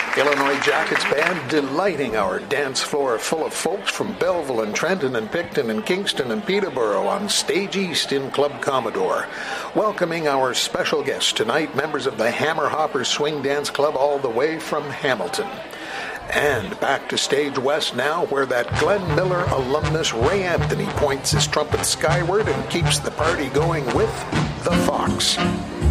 Illinois Jackets Band delighting our dance floor full of folks from Belleville and Trenton and Picton and Kingston and Peterborough on Stage East in Club Commodore. Welcoming our special guests tonight, members of the Hammerhopper Swing Dance Club all the way from Hamilton. And back to Stage West now, where that Glenn Miller alumnus Ray Anthony points his trumpet skyward and keeps the party going with The Fox.